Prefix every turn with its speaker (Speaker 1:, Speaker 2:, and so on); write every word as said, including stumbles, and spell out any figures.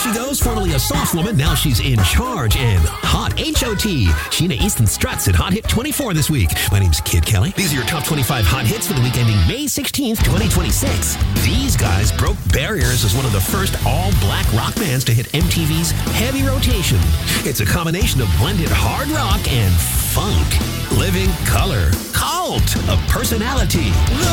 Speaker 1: she goes, formerly a soft woman, now she's in charge and hot H O T. Sheena Easton struts at Hot Hit twenty-four this week. My name's Kid Kelly. These are your top twenty-five hot hits for the week ending May sixteenth, twenty twenty-six. These guys broke barriers as one of the first all-black rock bands to hit M T V's heavy rotation. It's a combination of blended hard rock and funk. Living Color. Cult of Personality.